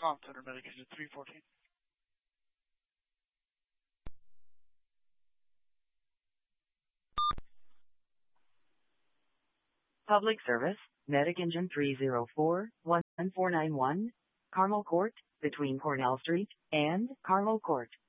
comm center, medication 314. Public service, Medic Engine 304-1491, Carmel Court, between Cornell Street and Carmel Court.